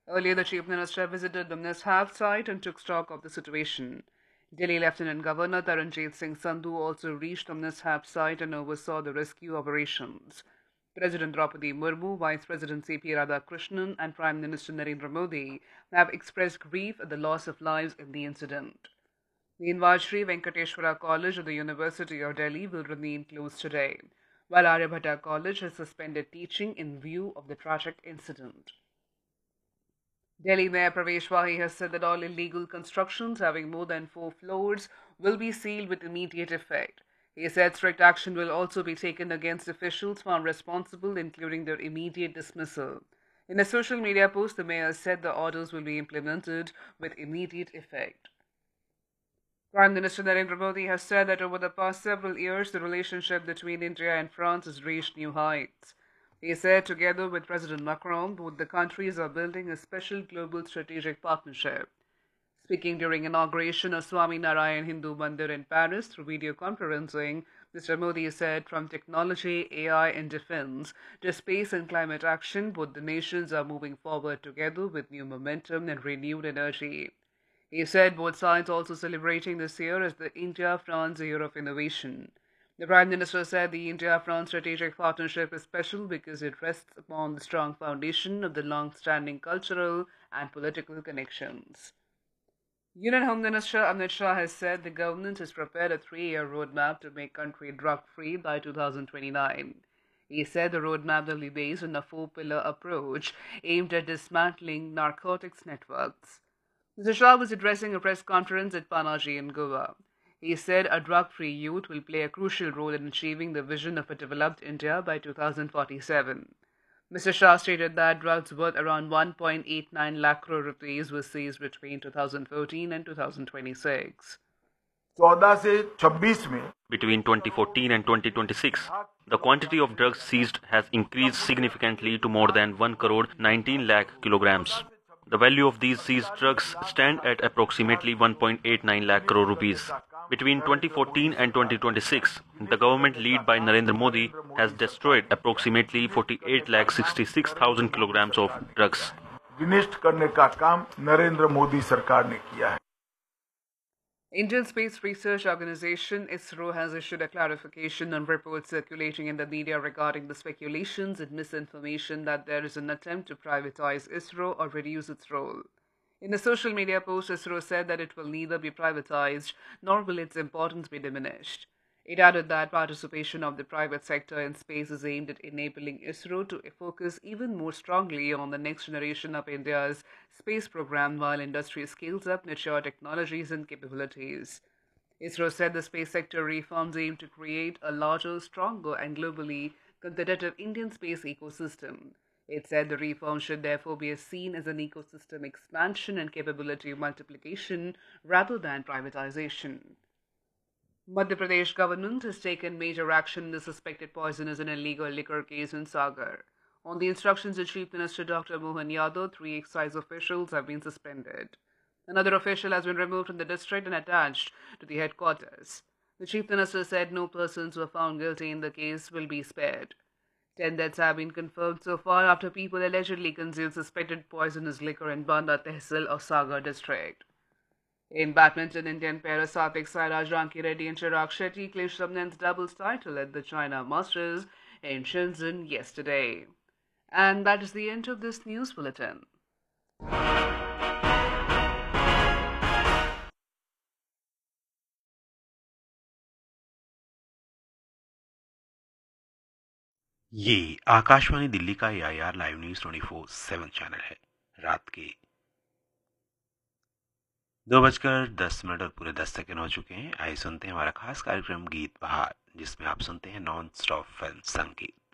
Earlier, the Chief Minister visited the mishap site and took stock of the situation. Delhi Lieutenant Governor Taranjit Singh Sandhu also reached the mishap site and oversaw the rescue operations. President Draupadi Murmu, Vice President C.P. Radhakrishnan, and Prime Minister Narendra Modi have expressed grief at the loss of lives in the incident. Meanwhile, Sri Venkateshwara College of the University of Delhi will remain closed today, while Aryabhatta College has suspended teaching in view of the tragic incident. Delhi Mayor Pravesh Wahi has said that all illegal constructions having more than 4 floors will be sealed with immediate effect. He said strict action will also be taken against officials found responsible, including their immediate dismissal. In a social media post, the mayor said the orders will be implemented with immediate effect. Prime Minister Narendra Modi has said that over the past several years, the relationship between India and France has reached new heights. He said, together with President Macron, both the countries are building a special global strategic partnership. Speaking during inauguration of Swami Narayan Hindu Mandir in Paris through video conferencing, Mr. Modi said, from technology, AI, and defense to space and climate action, both the nations are moving forward together with new momentum and renewed energy. He said both sides also celebrating this year as the India-France Year of Innovation. The Prime Minister said the India-France strategic partnership is special because it rests upon the strong foundation of the long-standing cultural and political connections. Union Home Minister Amit Shah has said the government has prepared a 3-year roadmap to make country drug-free by 2029. He said the roadmap will be based on a 4-pillar approach aimed at dismantling narcotics networks. Mr. Shah was addressing a press conference at Panaji in Goa. He said a drug-free youth will play a crucial role in achieving the vision of a developed India by 2047. Mr. Shah stated that drugs worth around 1.89 lakh crore rupees were seized between 2014 and 2026. Between 2014 and 2026, the quantity of drugs seized has increased significantly to more than 1 crore 19 lakh kilograms. The value of these seized drugs stand at approximately 1.89 lakh crore rupees. Between 2014 and 2026, the government led by Narendra Modi has destroyed approximately 48 lakh 66,000 kilograms of drugs. Indian Space Research Organization ISRO has issued a clarification on reports circulating in the media regarding the speculations and misinformation that there is an attempt to privatize ISRO or reduce its role. In a social media post, ISRO said that it will neither be privatized nor will its importance be diminished. It added that participation of the private sector in space is aimed at enabling ISRO to focus even more strongly on the next generation of India's space program while industry scales up mature technologies and capabilities. ISRO said the space sector reforms aim to create a larger, stronger, and globally competitive Indian space ecosystem. It said the reform should therefore be seen as an ecosystem expansion and capability multiplication rather than privatization. Madhya Pradesh government has taken major action in the suspected poisonous and illegal liquor case in Sagar. On the instructions of Chief Minister Dr. Mohan Yadav, 3 excise officials have been suspended. Another official has been removed from the district and attached to the headquarters. The Chief Minister said no persons who are found guilty in the case will be spared. 10 deaths have been confirmed so far after people allegedly consumed suspected poisonous liquor in Banda Tehsil of Sagar district. In badminton, Indian pair Satvik Sairaj Rankireddy and Chirag Shetty clinched the men's doubles title at the China Masters in Shenzhen yesterday. And that is the end of this news bulletin. ये आकाशवाणी दिल्ली का AIR live news 24/7 channel है। रात के 2:10 और पूरे 10 second हो चुके हैं। आइए सुनते हैं हमारा खास कार्यक्रम गीत बहार, जिसमें आप सुनते हैं नॉन स्टॉप फिल्म संगीत।